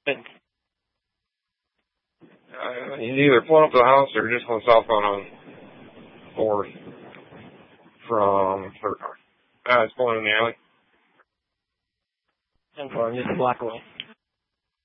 You either pull up to the house or just on the cell phone on 4th from 3rd. It's pulling in the alley. 10-4, just a block away.